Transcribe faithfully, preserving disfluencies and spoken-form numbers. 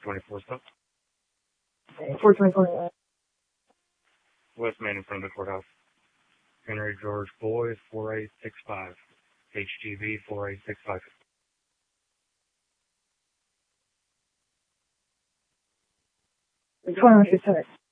twenty-four stop. four twenty-four. West Main in front of the courthouse. Henry George Boyd, four eight six five. H G V, four eight six five. twenty-one fifty-seven.